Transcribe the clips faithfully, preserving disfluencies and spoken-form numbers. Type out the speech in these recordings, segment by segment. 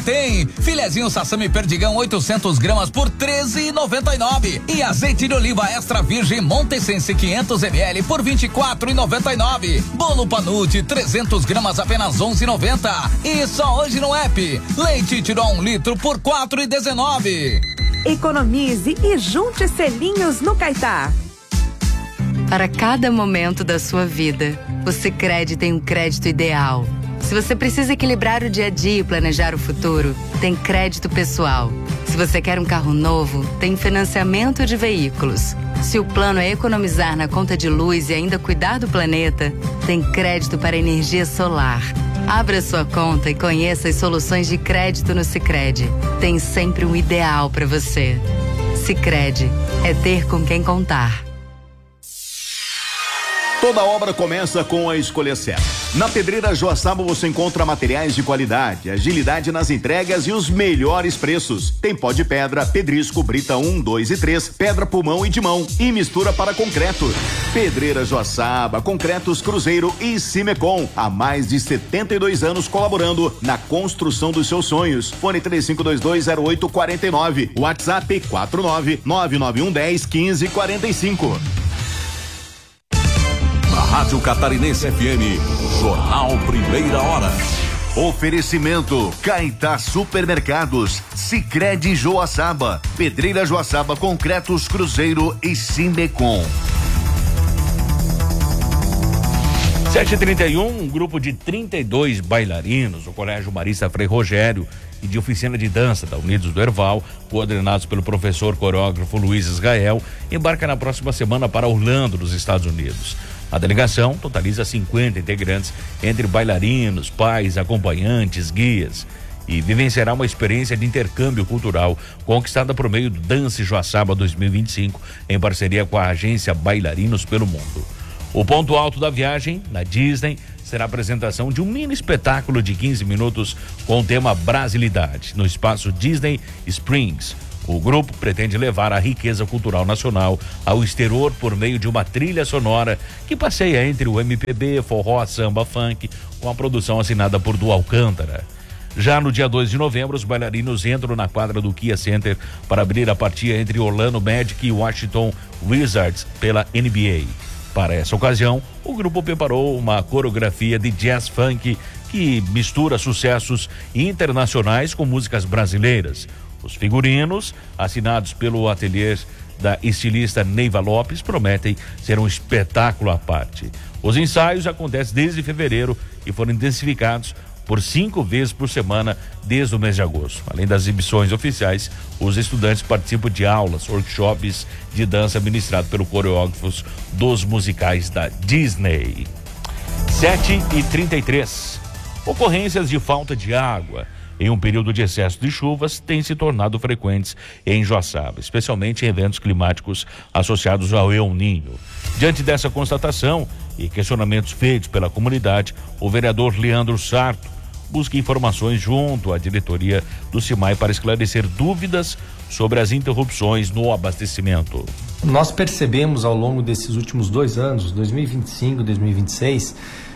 tem. Filezinho Sassami Perdigão oitocentos gramas por treze reais e noventa e nove centavos. E azeite de oliva extra virgem Montessense quinhentos mililitros por vinte e quatro reais e noventa e nove centavos. Bolo Panute trezentos gramas apenas onze reais e noventa centavos. E só hoje no app. Leite Tirol um litro por quatro reais e dezenove centavos. Economize e junte selinhos no Caetá. Para cada momento da sua vida, o Sicredi tem um crédito ideal. Se você precisa equilibrar o dia a dia e planejar o futuro, tem crédito pessoal. Se você quer um carro novo, tem financiamento de veículos. Se o plano é economizar na conta de luz e ainda cuidar do planeta, tem crédito para energia solar. Abra sua conta e conheça as soluções de crédito no Sicredi. Tem sempre um ideal para você. Sicredi, é ter com quem contar. Toda obra começa com a escolha certa. Na Pedreira Joaçaba você encontra materiais de qualidade, agilidade nas entregas e os melhores preços. Tem pó de pedra, pedrisco, brita um, dois e três, pedra pulmão e dimão e mistura para concreto. Pedreira Joaçaba, Concretos Cruzeiro e Cimecom. Há mais de setenta e dois anos colaborando na construção dos seus sonhos. Fone três cinco dois dois zero oito quatro nove. WhatsApp quatro nove nove nove um um zero um cinco quatro cinco. Rádio Catarinense F M, Jornal Primeira Hora. Oferecimento Caetá Supermercados, Sicredi Joaçaba, Pedreira Joaçaba, Concretos Cruzeiro e Cimecom. sete e trinta e um, um grupo de trinta e dois bailarinos do Colégio Marista Frei Rogério e de oficina de dança da Unidos do Herval, coordenados pelo professor coreógrafo Luiz Israel, embarca na próxima semana para Orlando, nos Estados Unidos. A delegação totaliza cinquenta integrantes, entre bailarinos, pais, acompanhantes, guias, e vivenciará uma experiência de intercâmbio cultural conquistada por meio do Dance Joaçaba dois mil e vinte e cinco, em parceria com a agência Bailarinos pelo Mundo. O ponto alto da viagem, na Disney, será a apresentação de um mini espetáculo de quinze minutos com o tema Brasilidade, no espaço Disney Springs. O grupo pretende levar a riqueza cultural nacional ao exterior por meio de uma trilha sonora que passeia entre o M P B, forró, samba, funk, com a produção assinada por Du Alcântara. Já no dia dois de novembro, os bailarinos entram na quadra do Kia Center para abrir a partida entre Orlando Magic e Washington Wizards pela N B A. Para essa ocasião, o grupo preparou uma coreografia de jazz funk que mistura sucessos internacionais com músicas brasileiras. Os figurinos, assinados pelo ateliê da estilista Neiva Lopes, prometem ser um espetáculo à parte. Os ensaios acontecem desde fevereiro e foram intensificados por cinco vezes por semana desde o mês de agosto. Além das exibições oficiais, os estudantes participam de aulas, workshops de dança ministrados pelos coreógrafos dos musicais da Disney. sete e trinta e três. Ocorrências de falta de água em um período de excesso de chuvas têm se tornado frequentes em Joaçaba, especialmente em eventos climáticos associados ao El Niño. Diante dessa constatação e questionamentos feitos pela comunidade, o vereador Leandro Sarto busca informações junto à diretoria do CIMAI para esclarecer dúvidas sobre as interrupções no abastecimento. Nós percebemos ao longo desses últimos dois anos, dois mil e vinte e cinco, dois mil e vinte e seis,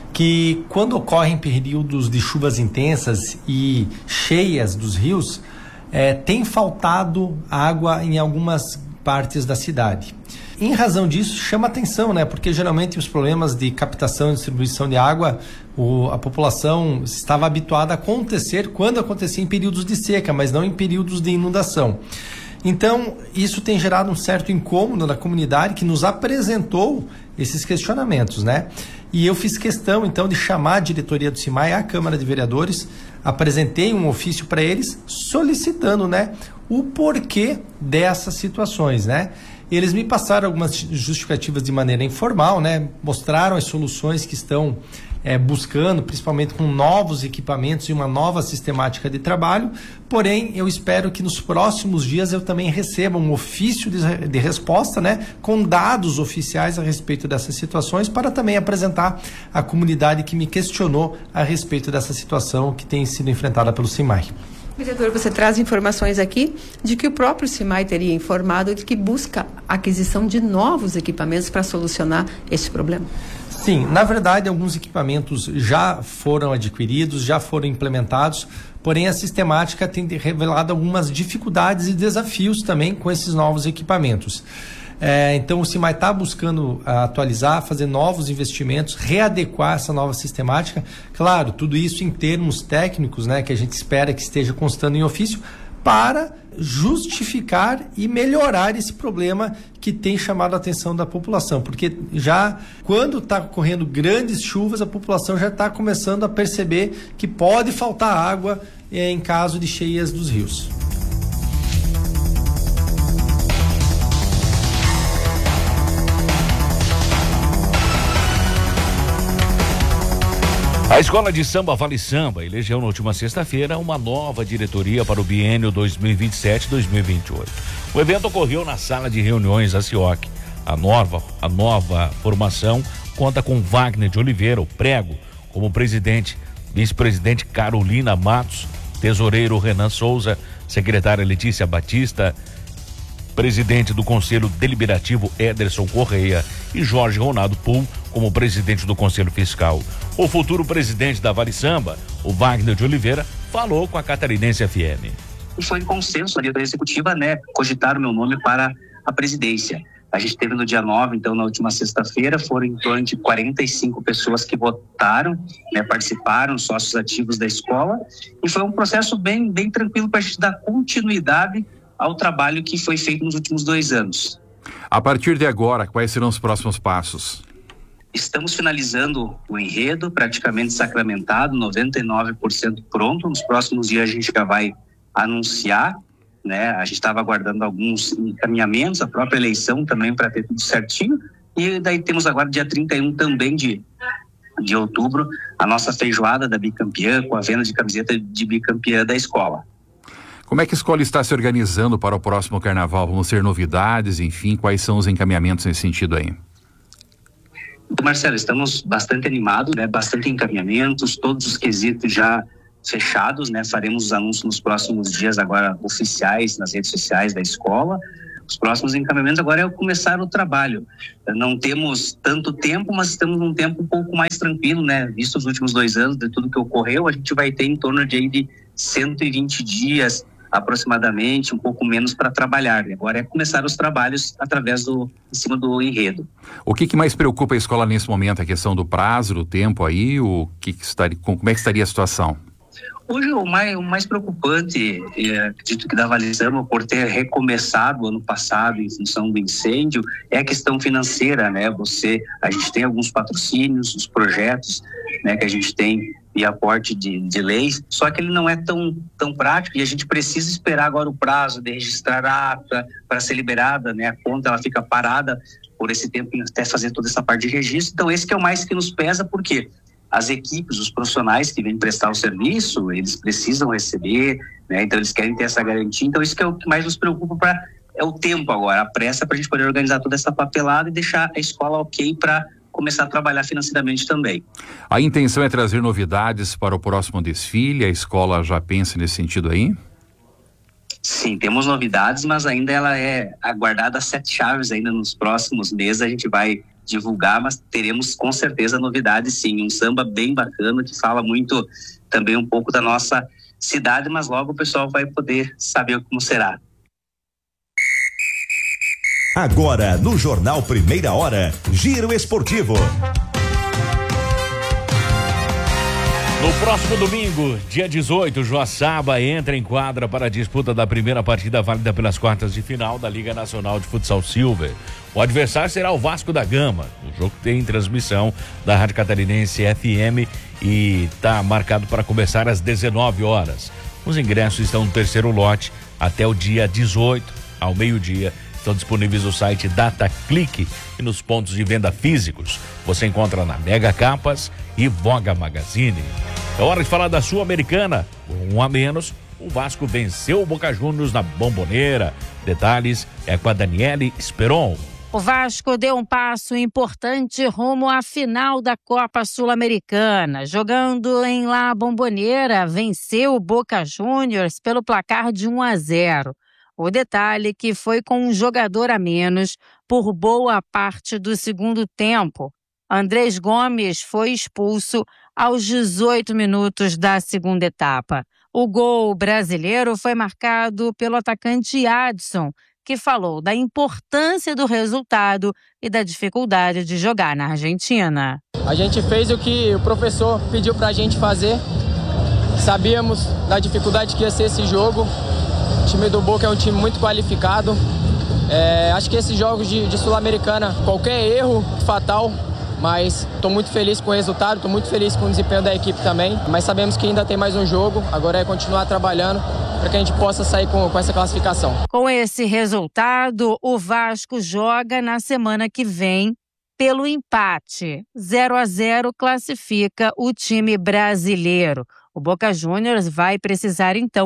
que quando ocorrem períodos de chuvas intensas e cheias dos rios, é, tem faltado água em algumas partes da cidade. Em razão disso, chama atenção, né? Porque geralmente os problemas de captação e distribuição de água, o, a população estava habituada a acontecer quando acontecia em períodos de seca, mas não em períodos de inundação. Então, isso tem gerado um certo incômodo na comunidade que nos apresentou esses questionamentos, né? E eu fiz questão, então, de chamar a diretoria do CIMAI à Câmara de Vereadores, apresentei um ofício para eles solicitando, né, o porquê dessas situações, né? Eles me passaram algumas justificativas de maneira informal, né? Mostraram as soluções que estão é, buscando, principalmente com novos equipamentos e uma nova sistemática de trabalho. Porém, eu espero que nos próximos dias eu também receba um ofício de, de resposta, né? Com dados oficiais a respeito dessas situações, para também apresentar à comunidade que me questionou a respeito dessa situação que tem sido enfrentada pelo CIMAI. Vereador, você traz informações aqui de que o próprio CIMAI teria informado de que busca a aquisição de novos equipamentos para solucionar esse problema. Sim, na verdade, alguns equipamentos já foram adquiridos, já foram implementados, porém a sistemática tem revelado algumas dificuldades e desafios também com esses novos equipamentos. É, então o CIMAI está buscando atualizar, fazer novos investimentos, readequar essa nova sistemática. Claro, tudo isso em termos técnicos, né, que a gente espera que esteja constando em ofício, para justificar e melhorar esse problema que tem chamado a atenção da população. Porque já quando está ocorrendo grandes chuvas, a população já está começando a perceber que pode faltar água é, em caso de cheias dos rios. A Escola de Samba Vale Samba elegeu na última sexta-feira uma nova diretoria para o biênio dois mil e vinte e sete a dois mil e vinte e oito. O evento ocorreu na sala de reuniões da CIOC. A nova, a nova formação conta com Wagner de Oliveira, o Prego, como presidente, vice-presidente Carolina Matos, tesoureiro Renan Souza, secretária Letícia Batista, presidente do Conselho Deliberativo Ederson Correia e Jorge Ronaldo Pool como presidente do Conselho Fiscal. O futuro presidente da Vale Samba, o Wagner de Oliveira, falou com a Catarinense F M. E foi em consenso a diretoria executiva, né, cogitar o meu nome para a presidência. A gente teve no dia nove, então na última sexta-feira, foram em torno de quarenta e cinco pessoas que votaram, né, participaram, sócios ativos da escola, e foi um processo bem, bem tranquilo para a gente dar continuidade ao trabalho que foi feito nos últimos dois anos. A partir de agora, quais serão os próximos passos? Estamos finalizando o enredo, praticamente sacramentado, noventa e nove por cento pronto. Nos próximos dias a gente já vai anunciar, né? A gente estava aguardando alguns encaminhamentos, a própria eleição também para ter tudo certinho. E daí temos agora dia trinta e um também de, de outubro, a nossa feijoada da bicampeã, com a venda de camiseta de bicampeã da escola. Como é que a escola está se organizando para o próximo carnaval? Vão ser novidades, enfim, quais são os encaminhamentos nesse sentido aí? Marcelo, estamos bastante animados, né? Bastante encaminhamentos, todos os quesitos já fechados, né? Faremos os anúncios nos próximos dias agora oficiais nas redes sociais da escola. Os próximos encaminhamentos agora é começar o trabalho. Não temos tanto tempo, mas estamos num tempo um pouco mais tranquilo, né? Visto os últimos dois anos de tudo que ocorreu, a gente vai ter em torno de, de cento e vinte dias aproximadamente, um pouco menos para trabalhar. Agora é começar os trabalhos através do, em cima do enredo. O que, que mais preocupa a escola nesse momento? A questão do prazo, do tempo aí? O que que estaria, como é que estaria a situação? Hoje o mais, o mais preocupante, é, acredito que da Vale Samba, por ter recomeçado o ano passado em função do incêndio, é a questão financeira, né? Você, a gente tem alguns patrocínios, os projetos, né, que a gente tem e aporte de, de leis, só que ele não é tão, tão prático e a gente precisa esperar agora o prazo de registrar a ata para ser liberada, né? A conta ela fica parada por esse tempo até fazer toda essa parte de registro. Então esse que é o mais que nos pesa, porque as equipes, os profissionais que vêm prestar o serviço, eles precisam receber, né? Então eles querem ter essa garantia. Então isso que é o que mais nos preocupa, pra, é o tempo agora, a pressa para a gente poder organizar toda essa papelada e deixar a escola ok para começar a trabalhar financeiramente também. A intenção é trazer novidades para o próximo desfile? A escola já pensa nesse sentido aí? Sim, temos novidades, mas ainda ela é aguardada a sete chaves. Ainda nos próximos meses a gente vai divulgar, mas teremos com certeza novidades sim. Um samba bem bacana que fala muito também um pouco da nossa cidade, mas logo o pessoal vai poder saber como será. Agora, no Jornal Primeira Hora, Giro Esportivo. No próximo domingo, dia dezoito, Joaçaba entra em quadra para a disputa da primeira partida válida pelas quartas de final da Liga Nacional de Futsal Silver. O adversário será o Vasco da Gama. O jogo tem transmissão da Rádio Catarinense F M e está marcado para começar às dezenove horas. Os ingressos estão no terceiro lote até o dia dezoito, ao meio-dia. Estão disponíveis no site DataClick e nos pontos de venda físicos. Você encontra na Mega Capas e Voga Magazine. É hora de falar da Sul-Americana. Com um a menos, o Vasco venceu o Boca Juniors na Bomboneira. Detalhes é com a Daniele Esperon. O Vasco deu um passo importante rumo à final da Copa Sul-Americana. Jogando em La Bomboneira, venceu o Boca Juniors pelo placar de um a zero. O detalhe que foi com um jogador a menos por boa parte do segundo tempo. Andrés Gomes foi expulso aos dezoito minutos da segunda etapa. O gol brasileiro foi marcado pelo atacante Adson, que falou da importância do resultado e da dificuldade de jogar na Argentina. A gente fez o que o professor pediu para a gente fazer. Sabíamos da dificuldade que ia ser esse jogo. O time do Boca é um time muito qualificado. É, acho que esses jogos de, de Sul-Americana, qualquer erro fatal, mas estou muito feliz com o resultado, estou muito feliz com o desempenho da equipe também. Mas sabemos que ainda tem mais um jogo, agora é continuar trabalhando para que a gente possa sair com, com essa classificação. Com esse resultado, o Vasco joga na semana que vem pelo empate. zero a zero classifica o time brasileiro. O Boca Juniors vai precisar, então,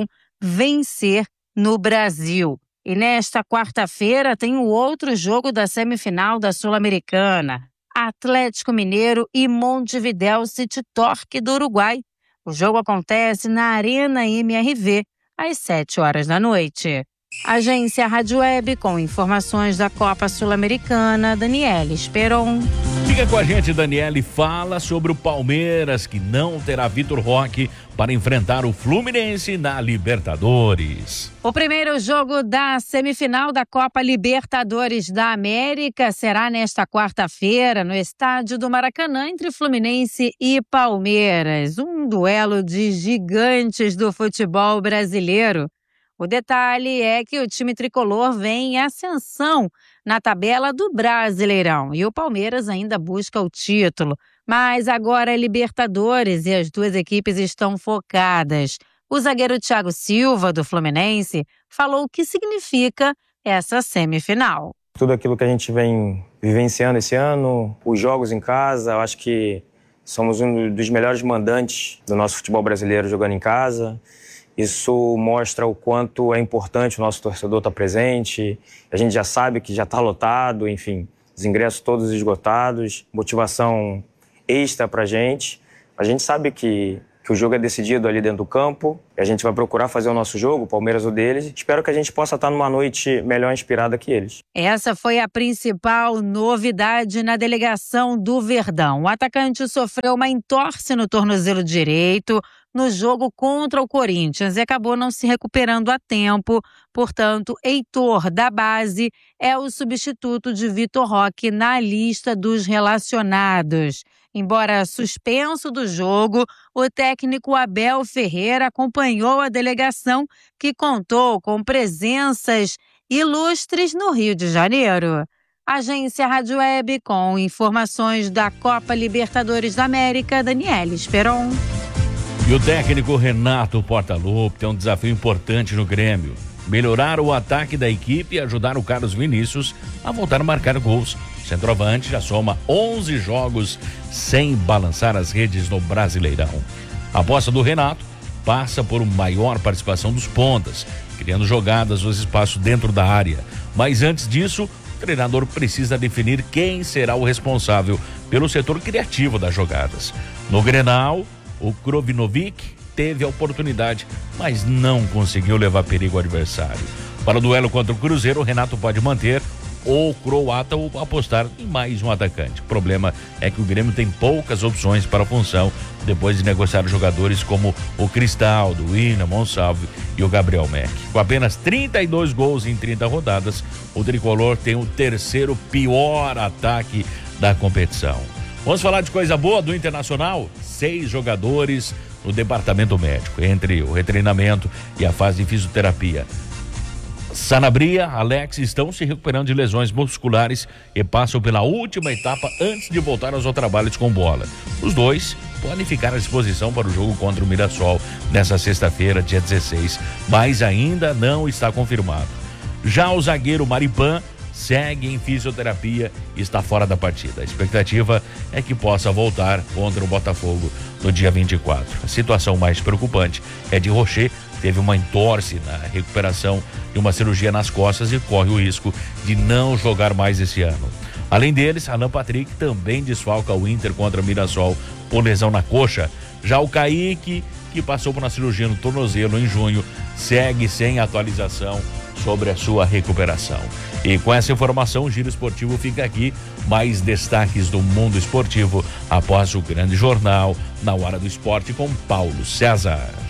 vencer no Brasil. E nesta quarta-feira tem o outro jogo da semifinal da Sul-Americana. Atlético Mineiro e Montevidéu City Torque do Uruguai. O jogo acontece na Arena M R V, às sete horas da noite. Agência Rádio Web com informações da Copa Sul-Americana, Daniele Esperon. Fica com a gente, Daniele, fala sobre o Palmeiras, que não terá Vitor Roque para enfrentar o Fluminense na Libertadores. O primeiro jogo da semifinal da Copa Libertadores da América será nesta quarta-feira no estádio do Maracanã entre Fluminense e Palmeiras. Um duelo de gigantes do futebol brasileiro. O detalhe é que o time tricolor vem em ascensão na tabela do Brasileirão e o Palmeiras ainda busca o título. Mas agora é Libertadores e as duas equipes estão focadas. O zagueiro Thiago Silva, do Fluminense, falou o que significa essa semifinal. Tudo aquilo que a gente vem vivenciando esse ano, os jogos em casa, eu acho que somos um dos melhores mandantes do nosso futebol brasileiro jogando em casa. Isso mostra o quanto é importante o nosso torcedor estar presente. A gente já sabe que já está lotado, enfim, os ingressos todos esgotados, motivação extra para a gente. A gente sabe que, que o jogo é decidido ali dentro do campo, e a gente vai procurar fazer o nosso jogo, o Palmeiras o deles. Espero que a gente possa estar numa noite melhor inspirada que eles. Essa foi a principal novidade na delegação do Verdão. O atacante sofreu uma entorse no tornozelo direito no jogo contra o Corinthians e acabou não se recuperando a tempo. Portanto, Heitor, da base, é o substituto de Vitor Roque na lista dos relacionados. Embora suspenso do jogo, o técnico Abel Ferreira acompanhou a delegação, que contou com presenças ilustres no Rio de Janeiro. Agência Rádio Web com informações da Copa Libertadores da América, Daniele Esperon. E o técnico Renato Portaluppi tem um desafio importante no Grêmio: melhorar o ataque da equipe e ajudar o Carlos Vinícius a voltar a marcar gols. O centroavante já soma onze jogos sem balançar as redes no Brasileirão. A aposta do Renato passa por uma maior participação dos pontas, criando jogadas nos espaços dentro da área. Mas antes disso, o treinador precisa definir quem será o responsável pelo setor criativo das jogadas. No Grenal, o Krovinovic teve a oportunidade, mas não conseguiu levar perigo ao adversário. Para o duelo contra o Cruzeiro, o Renato pode manter o croata ou apostar em mais um atacante. O problema é que o Grêmio tem poucas opções para a função, depois de negociar jogadores como o Cristaldo, o William Monsalve e o Gabriel Mack. Com apenas trinta e dois gols em trinta rodadas, o tricolor tem o terceiro pior ataque da competição. Vamos falar de coisa boa do Internacional? Seis jogadores no departamento médico, entre o retreinamento e a fase de fisioterapia. Sanabria, Alex estão se recuperando de lesões musculares e passam pela última etapa antes de voltar aos trabalhos com bola. Os dois podem ficar à disposição para o jogo contra o Mirassol nesta sexta-feira, dia dezesseis, mas ainda não está confirmado. Já o zagueiro Maripan segue em fisioterapia e está fora da partida. A expectativa é que possa voltar contra o Botafogo no dia vinte e quatro. A situação mais preocupante é de Rocher, que teve uma entorse na recuperação de uma cirurgia nas costas e corre o risco de não jogar mais esse ano. Além deles, Alan Patrick também desfalca o Inter contra o Mirassol por lesão na coxa. Já o Kaique, que passou por uma cirurgia no tornozelo em junho, segue sem atualização sobre a sua recuperação. E com essa informação, o Giro Esportivo fica aqui. Mais destaques do mundo esportivo após o grande jornal Na Hora do Esporte com Paulo César.